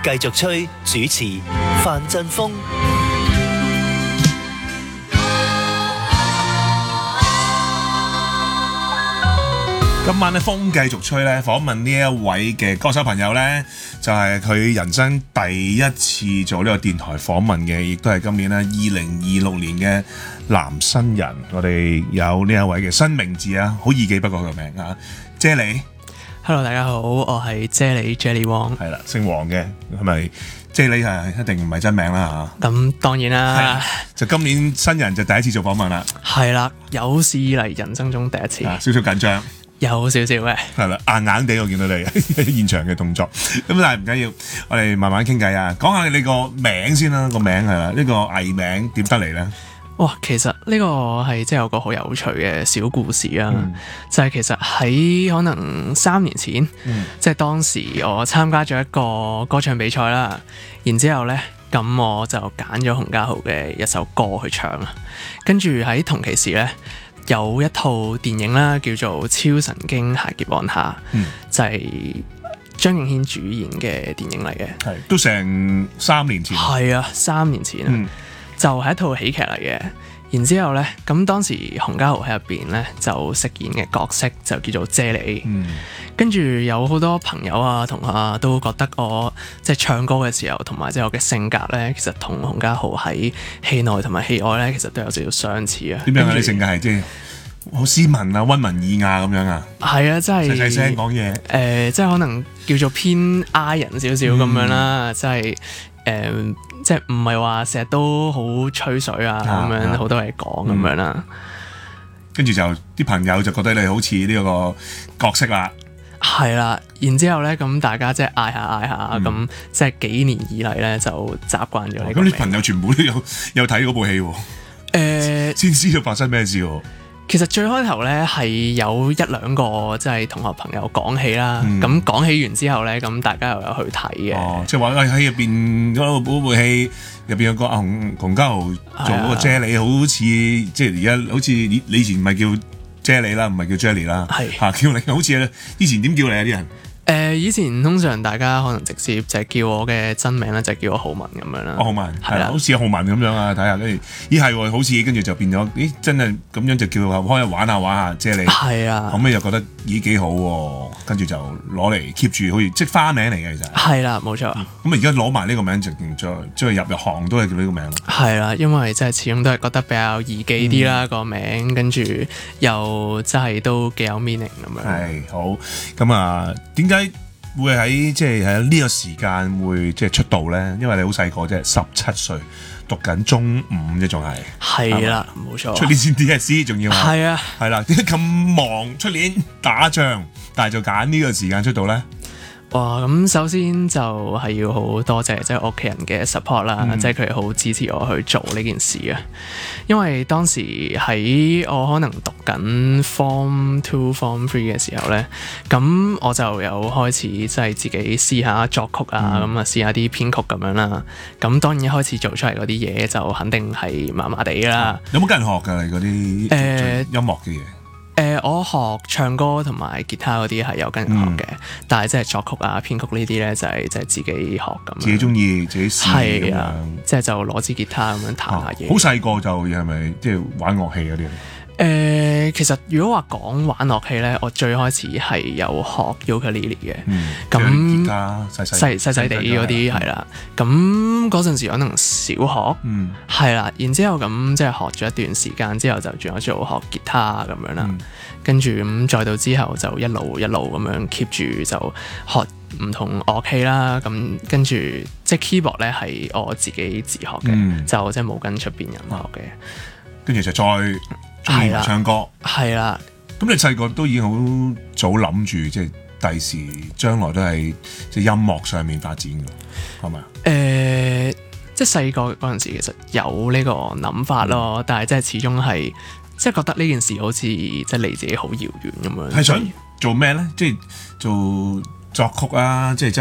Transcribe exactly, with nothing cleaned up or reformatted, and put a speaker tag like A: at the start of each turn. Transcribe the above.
A: 繼續吹，主持范振鋒。
B: 今晚咧風繼續吹咧，訪問呢一位嘅歌手朋友咧，就係、是、佢人生第一次做呢個電台訪問嘅，亦都係今年咧二零二六年嘅男新人。我哋有呢一位嘅新名字啊，好易記不過佢個名啊，啫喱。
C: Hello， 大家好，我係啫喱 Jelly Wong。
B: 係啦，姓黃嘅，係咪啫喱係一定唔係真名啦嚇？
C: 咁當然啦，
B: 就今年新人就第一次做訪問啦。
C: 係啦，有史以嚟人生中第一次，
B: 啊、少少緊張。
C: 有少少嘅，
B: 係啦，硬硬地我見到你喺現場嘅動作，咁但係唔緊要，我哋慢慢傾偈啊，講下你個名先啦，個名係啦，呢、這個藝名點得嚟咧？
C: 哇，其實呢個係即係有個好有趣嘅小故事啊，
B: 嗯、就
C: 係其實喺可能三年前，
B: 嗯、
C: 即係當時我參加咗一個歌唱比賽啦，然之後咧，咁我就揀咗洪家豪嘅一首歌去唱啊，跟住喺同期時咧。有一套電影啦，叫做《超神經械劫案下》，
B: 嗯、就
C: 係張敬軒主演嘅電影嚟嘅，
B: 係都成三年前，
C: 係啊，三年前啊，嗯、就係一套喜劇嚟嘅。然之後咧，咁當時洪家豪喺入邊咧就飾演嘅角色就叫做啫喱，嗯、跟住有好多朋友啊、同學啊都覺得我即係唱歌嘅時候，同埋即係我嘅性格咧，其實同洪家豪喺戲內同埋戲外咧，其實都有少少相似啊。
B: 點樣啊？你性格係即係好斯文啊、溫文爾雅咁樣啊？
C: 係啊，真係
B: 細細聲講嘢。誒、
C: 呃，即係可能叫做偏 I 人少少咁樣啦，即係。誒、呃，即係唔係話成日都好吹水啊咁、啊、樣，好、啊、多嘢講咁樣啦。
B: 跟住就啲朋友就覺得你好似呢個角色啦。
C: 係啦，然之後咧，咁大家即係嗌下嗌下，咁、嗯、即係幾年以嚟咧就習慣咗呢個名。
B: 咁啲朋友全部都有有睇嗰部戲喎。誒、呃，先知道發生咩事喎。
C: 其實最開頭咧係有一兩個即係同學朋友講起啦，咁、嗯、講起完之後咧，咁大家又有去睇嘅。哦，
B: 即係話喺入邊嗰部戲入邊有個阿洪洪家豪做嗰個啫喱，好似即係而家好似你以前唔係叫啫喱啦，唔係叫 Jelly 啦，係嚇叫你好似以前點叫你啊啲人？
C: 誒、呃、以前通常大家可能直接就係叫我嘅真名咧，就係、叫我浩文咁樣啦。
B: 哦，浩文係啦，好似浩文咁樣啊，睇下跟住，咦係喎，好似跟住就變咗，咦真係咁樣就叫開下玩下玩下啫喱。係啊，後尾又覺得咦幾好喎，跟住就攞嚟 keep 住，好似即花名嚟嘅其實。係啦，冇錯。咁啊而家攞埋呢個名，直情再再入入行都係叫呢個名。係啦，因為即係始終都係覺得比較易記啲啦個名，跟住又真係都幾有 meaning 咁樣。係好，咁啊點解？會喺即係喺呢個時間會即係出道咧，因為你好細個啫，十七歲讀緊中五啫，仲係係啦，冇錯。出年先 D S C 仲要係啊，係啦，點解咁忙？出年打仗，但係就揀呢個時間出道咧？哇！咁首先就係要好多謝即係屋企人嘅 support 啦，嗯、即係佢哋好支持我去做呢件事啊。因為當時喺我可能讀緊 Form Two、Form Three 嘅時候咧，咁我就有開始即係自己試下作曲啊，咁啊、嗯、試下啲編曲咁樣啦。咁當然一開始做出嚟嗰啲嘢就肯定係麻麻地啦。有冇跟人學㗎？你嗰啲誒音樂嘅嘢？誒、呃，我學唱歌同埋吉他嗰啲係有跟人學嘅，嗯、但係即係作曲啊、編曲呢啲咧就係即係自己學咁。自己中意自己試咁樣，即係就攞支吉他咁樣彈下嘢。好細個就係咪即係玩樂器嗰啲？誒、呃，其實如果話講玩樂器咧，我最開始係有學 ukulele 嘅，咁吉他細細細細地嗰啲係啦。咁嗰陣時可能小學，係啦、嗯，然之後咁即係學咗一段時間之後，就轉咗做學吉他咁樣啦。嗯、跟住咁再到之後就一路一路咁樣 keep 住就學唔同樂器啦。咁跟住即係 keyboard 咧係我自己自學嘅，嗯、就即係冇跟出邊人學嘅。跟住就再。中意唱歌係啦，咁你細個都已經好早諗住，即係第時將來都係即係音樂上面發展嘅，係咪啊？誒、呃，即係細個嗰陣時，其實有呢個諗法咯，嗯、但係即係始終係即係覺得呢件事好似即係離自己好遙遠咁樣。係想做咩咧？即係做作曲啊，即係